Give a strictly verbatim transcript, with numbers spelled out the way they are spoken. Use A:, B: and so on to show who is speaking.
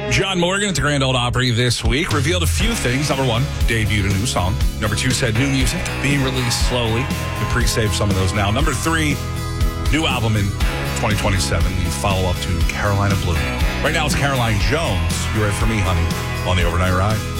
A: John Morgan at the Grand Ole Opry this week revealed a few things. Number one, debuted a new song. Number two, said new music being released slowly. You pre-save some of those now. Number three, new album in twenty twenty-seven, the follow-up to Carolina Blue. Right now it's Caroline Jones. You're it for me, honey, on the Overnight Ride.